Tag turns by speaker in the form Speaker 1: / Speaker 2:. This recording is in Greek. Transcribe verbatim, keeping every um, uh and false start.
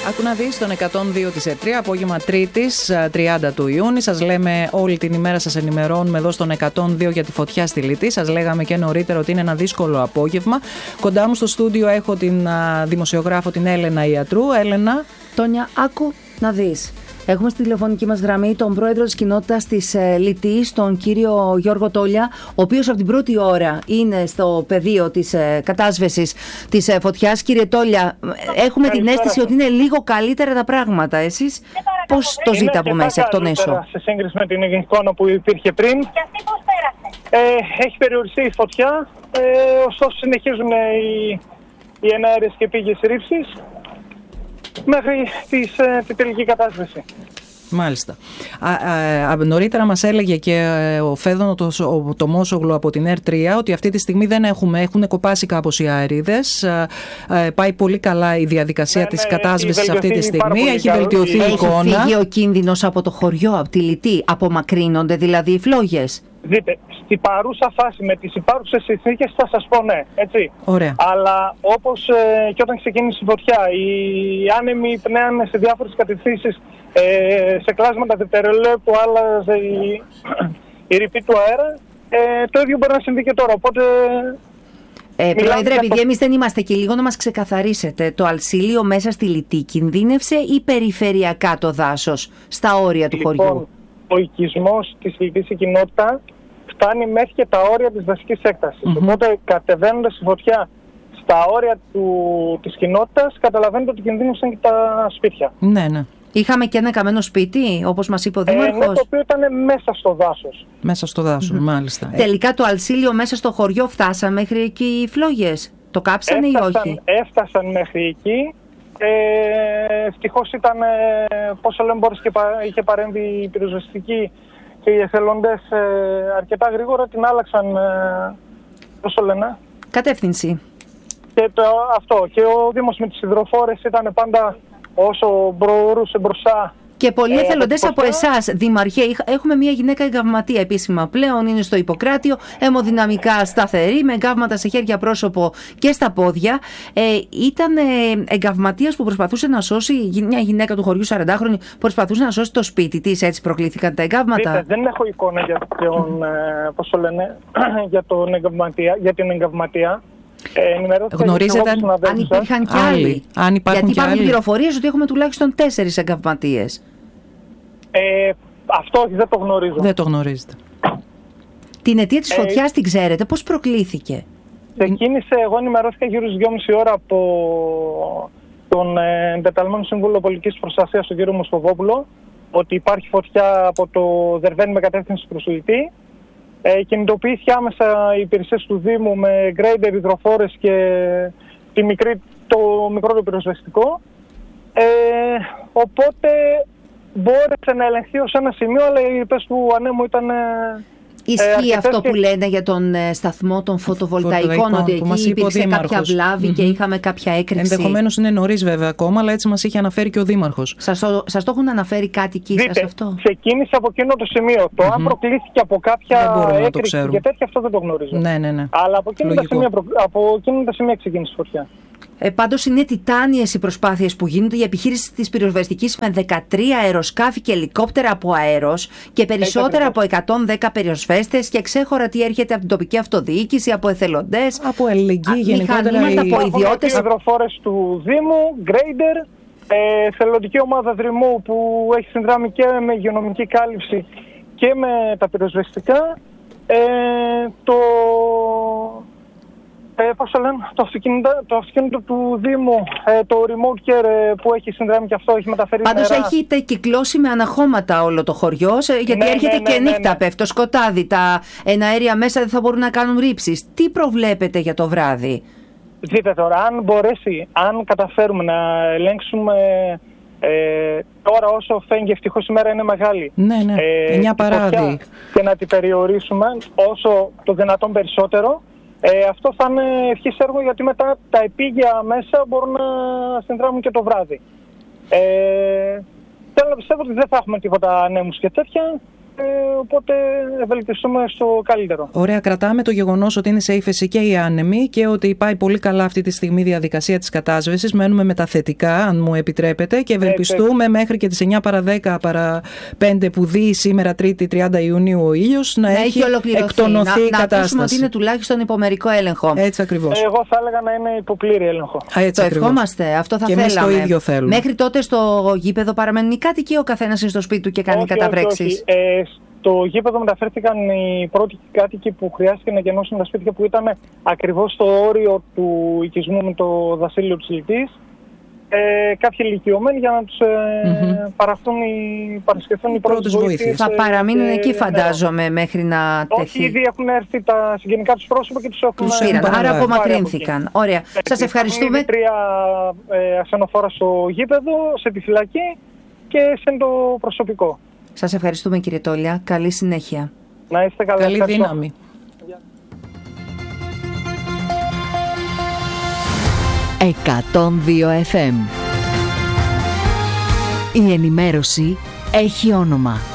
Speaker 1: Άκου να δεις τον εκατόν δύο της ΕΤΡΙΑ, απόγευμα Τρίτης, τριάντα του Ιούνιου. Σας λέμε όλη την ημέρα, σας ενημερώνουμε εδώ στον εκατόν δύο για τη φωτιά στη Λυτή. Σας λέγαμε και νωρίτερα ότι είναι ένα δύσκολο απόγευμα. Κοντά μου στο στούντιο έχω την α, δημοσιογράφο την Έλενα Ιατρού. Έλενα.
Speaker 2: Τόνια, άκου να δεις. Έχουμε στη τηλεφωνική μας γραμμή τον πρόεδρο της κοινότητας της ε, Λυτής, τον κύριο Γιώργο Τόλια, ο οποίος από την πρώτη ώρα είναι στο πεδίο της ε, κατάσβεσης της ε, φωτιάς. Κύριε Τόλια, έχουμε την αίσθηση ότι είναι λίγο καλύτερα τα πράγματα. Εσείς πώς το ζείτε από μέσα, εκ των έσω?
Speaker 3: Σε σύγκριση με την εικόνα που υπήρχε πριν, ε, έχει περιοριστεί η φωτιά, ε, ωστόσο συνεχίζουν οι, οι εναέρειες και πήγες ρήψεις μέχρι τις, ε, την τελική κατάσβεση.
Speaker 1: Μάλιστα. Α, α, νωρίτερα μας έλεγε και ο Φέδωνο το, ο, το Μόσογλου από την ΕΡΤΡΙΑ ότι αυτή τη στιγμή δεν έχουμε, έχουν κοπάσει κάπως οι αερίδες. Α, α, πάει πολύ καλά η διαδικασία ναι, της ναι, κατάσβεσης αυτή τη στιγμή. Έχει βελτιωθεί η εικόνα.
Speaker 2: Έχει φύγει ο κίνδυνος από το χωριό, από τη Λυτή. Απομακρύνονται δηλαδή οι φλόγες.
Speaker 3: Δείτε, στην παρούσα φάση με τις υπάρχουσες συνθήκες θα σας πω ναι, έτσι.
Speaker 1: Ωραία.
Speaker 3: Αλλά όπως ε, και όταν ξεκίνησε η φωτιά, οι άνεμοι πνέανε σε διάφορες κατευθύνσεις, ε, σε κλάσματα δευτερολέπτου άλλαζε η, η ρηπή του αέρα, ε, το ίδιο μπορεί να συμβεί και τώρα, οπότε...
Speaker 2: Ε, Πρόεδρε, επειδή εμείς δεν είμαστε εκεί, λίγο να μας ξεκαθαρίσετε, το Αλσίλιο μέσα στη Λυτή κινδύνευσε ή περιφερειακά το δάσος, στα όρια του
Speaker 3: λοιπόν,
Speaker 2: χωριού?
Speaker 3: Ο οικισμός της Λυτής η κοινότητα φτάνει μέχρι και τα όρια της δασικής έκτασης. Mm-hmm. Οπότε κατεβαίνοντας η φωτιά στα όρια του, της κοινότητας, καταλαβαίνετε ότι κινδύνευσαν και τα σπίτια.
Speaker 1: Ναι, ναι.
Speaker 2: Είχαμε και ένα καμένο σπίτι, όπως μας είπε ο Δήμαρχος.
Speaker 3: Ε, ναι, το οποίο ήταν μέσα στο δάσος.
Speaker 1: Μέσα στο δάσος, mm-hmm. μάλιστα.
Speaker 2: Τελικά το Αλσίλιο μέσα στο χωριό φτάσαν μέχρι εκεί οι φλόγες? Το κάψανε
Speaker 3: έφτασαν,
Speaker 2: ή όχι?
Speaker 3: Έφτασαν μέχρι εκεί. Ε, ευτυχώς ήταν, ε, πόσο λέμε, μπορείς και πα, είχε παρέμβει η πυροσβεστική και οι εθελοντές ε, αρκετά γρήγορα την άλλαξαν, ε, πόσο λένε,
Speaker 2: κατεύθυνση.
Speaker 3: Και το, αυτό, και ο Δήμος με τις υδροφόρες ήταν πάντα όσο μπορούσε μπροστά.
Speaker 2: Και πολλοί εθελοντές από εσάς, Δήμαρχε, έχουμε μια γυναίκα εγκαυματία επίσημα πλέον, είναι στο Ιπποκράτιο, αιμοδυναμικά σταθερή, με εγκαύματα σε χέρια, πρόσωπο και στα πόδια. Ε, ήταν ε, εγκαυματίας που προσπαθούσε να σώσει, μια γυναίκα του χωριού σαραντάχρονη, προσπαθούσε να σώσει το σπίτι της, έτσι προκλήθηκαν τα εγκαύματα.
Speaker 3: Δείτε, δεν έχω εικόνα για, τον, ε, πώς το λένε, για, τον εγκαυματία, για την εγκαυματία. Ε,
Speaker 2: Γνωρίζετε αν, αν υπήρχαν κι άλλοι? άλλοι.
Speaker 1: Αν υπάρχουν
Speaker 2: Γιατί υπάρχουν πληροφορίες ότι έχουμε τουλάχιστον τέσσερις εγκαυματίες.
Speaker 3: Ε, αυτό δεν το γνωρίζω.
Speaker 1: Δεν το γνωρίζετε.
Speaker 2: Την αιτία της φωτιάς ε, την ξέρετε? Πώς προκλήθηκε?
Speaker 3: Ξεκίνησε, εγώ ενημερώθηκα γύρω στις δυόμιση ώρα από τον ε, εντεταλμένο σύμβουλο πολιτικής προστασίας, τον κύριο Μοσχοβόπουλο, ότι υπάρχει φωτιά από το Δερβαίνη με κατεύθυνση προς Λυτή. Ε, κινητοποιήθηκε άμεσα οι υπηρεσίες του Δήμου με γκρέιντερ, υδροφόρες και τη μικρή, το μικρό το πυροσβεστικό. Ε, οπότε μπόρεσε να ελεγχθεί ως ένα σημείο, αλλά οι ρηπές του ανέμου ήταν...
Speaker 2: Ισχύει ε, αυτό και... που λένε για τον ε, σταθμό των φωτοβολταϊκών, ότι εκεί υπήρξε κάποια βλάβη mm-hmm. και είχαμε κάποια έκρηξη?
Speaker 1: Ενδεχομένως είναι νωρίς βέβαια ακόμα, αλλά έτσι μας είχε αναφέρει και ο Δήμαρχος.
Speaker 2: Σας το, σας το έχουν αναφέρει κάτι εκεί?
Speaker 3: Δείτε,
Speaker 2: σας αυτό?
Speaker 3: ξεκίνησε από εκείνο το σημείο. Το mm-hmm. αν προκλήθηκε από κάποια έκρηξη και τέτοια, αυτό δεν το γνωρίζω.
Speaker 1: Ναι, ναι, ναι.
Speaker 3: Αλλά από εκείνο τα σημεία, από εκείνο τα σημεία ξεκίνησε η φωτιά.
Speaker 2: Ε, πάντως είναι τιτάνιες οι προσπάθειες που γίνονται. Η επιχείρηση της πυροσβεστικής με δεκατρία αεροσκάφη και ελικόπτερα από αέρος και περισσότερα από εκατόν δέκα πυροσβέστες, και ξέχωρα τι έρχεται από την τοπική αυτοδιοίκηση, από εθελοντές,
Speaker 1: από ελληνική γενικότερα,
Speaker 2: από ιδιώτες.
Speaker 3: Υδροφόρες του Δήμου, γκρέιντερ, ε, θελοντική ομάδα Δρυμού που έχει συνδράμει και με υγειονομική κάλυψη και με τα πυροσβεστικά. Ε, το... Ε, πώς το λένε, το αυτοκίνητο, το αυτοκίνητο του Δήμου, ε, το remote care ε, που έχει συνδράμει και αυτό, έχει μεταφέρει
Speaker 2: Πάντως
Speaker 3: νερά.
Speaker 2: έχετε κυκλώσει με αναχώματα όλο το χωριό, γιατί ναι, έρχεται ναι, ναι, και νύχτα, ναι, ναι. πέφτει το σκοτάδι, τα εναέρια μέσα δεν θα μπορούν να κάνουν ρήψεις. Τι προβλέπετε για το βράδυ?
Speaker 3: Δείτε τώρα, αν μπορέσει, αν καταφέρουμε να ελέγξουμε ε, τώρα όσο φαίνεται, ευτυχώς η μέρα είναι μεγάλη.
Speaker 1: Ναι, ναι,
Speaker 3: ε,
Speaker 1: εννιά παράδειγμα.
Speaker 3: Και να την περιορίσουμε όσο το δυνατόν περισσότερο. Ε, αυτό θα είναι ευχής έργο, γιατί μετά τα επίγεια μέσα μπορούν να συνδράμουν και το βράδυ. Ε, θέλω να πιστεύω ότι δεν θα έχουμε τίποτα ανέμους και τέτοια. Ε, οπότε ευελπιστούμε στο καλύτερο.
Speaker 1: Ωραία, κρατάμε το γεγονός ότι είναι σε ύφεση και οι άνεμοι και ότι πάει πολύ καλά αυτή τη στιγμή η διαδικασία της κατάσβεσης. Μένουμε με τα θετικά, αν μου επιτρέπετε, και ευελπιστούμε μέχρι και τις εννιά παρά δέκα παρά πέντε που δει σήμερα Τρίτη τριάντα Ιουνίου ο ήλιος να, να έχει εκτονωθεί η
Speaker 2: να,
Speaker 1: κατάσταση.
Speaker 2: Να ακούσουμε ότι είναι τουλάχιστον υπομερικό έλεγχο.
Speaker 1: Έτσι ακριβώς.
Speaker 3: Εγώ θα έλεγα να είναι υποπλήρη έλεγχο.
Speaker 2: Έτσι το ακριβώς. Ευχόμαστε, αυτό θα
Speaker 1: και
Speaker 2: θέλαμε.
Speaker 1: Και εμείς το ίδιο θέλουμε.
Speaker 2: Μέχρι τότε στο γήπεδο παραμένουν οι κάτοικοι ή ο καθένας είναι στο σπίτι του και κάνει καταβρέξεις?
Speaker 3: Ε, στο γήπεδο μεταφέρθηκαν οι πρώτοι κάτοικοι που χρειάστηκε να γεννώσουν τα σπίτια που ήταν ακριβώς στο όριο του οικισμού με το δασίλειο της Λυτής. Ε, κάποιοι ηλικιωμένοι για να τους ε, mm-hmm. παραχθούν οι, παρασκευθούν οι πρώτες βοήθειες.
Speaker 2: Θα παραμείνουν ε, εκεί φαντάζομαι ναι. μέχρι να τεθεί.
Speaker 3: Όχι, ήδη έχουν έρθει τα συγγενικά τους πρόσωπα και τους έχουν
Speaker 2: τους πήραν, άρα απομακρύνθηκαν. Ωραία. Ε, Σας ευχαριστούμε.
Speaker 3: Έχουν τρία ε, ασθενοφόρα στο γήπεδο, σε τη φυλακή και σε το προσωπικό.
Speaker 2: Σας ευχαριστούμε κύριε Τόλια. Καλή συνέχεια.
Speaker 3: Να είστε καλά.
Speaker 1: Καλή δύναμη.
Speaker 4: εκατόν δύο εφ εμ. Η ενημέρωση έχει όνομα.